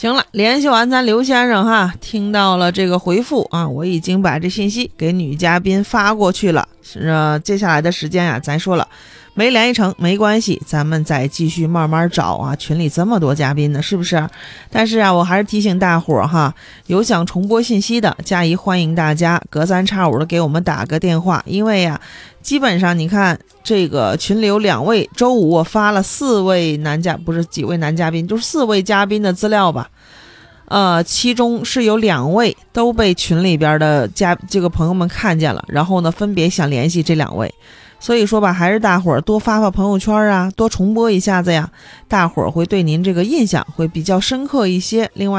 行了，联系完咱刘先生哈，听到了这个回复啊，我已经把这信息给女嘉宾发过去了。接下来的时间呀，咱说了没联系成没关系，咱们再继续慢慢找啊。群里这么多嘉宾呢，是不是？但是啊，我还是提醒大伙儿哈，有想重播信息的，加以欢迎大家隔三差五的给我们打个电话，因为呀，基本上你看这个群里有2位，周五我发了4位男嘉，不是几位男嘉宾，就是4位嘉宾的资料吧。其中是有2位都被群里边的这个朋友们看见了，然后呢，分别想联系这2位。所以说吧，还是大伙儿多发发朋友圈啊，多重播一下子呀，大伙儿会对您这个印象会比较深刻一些。另外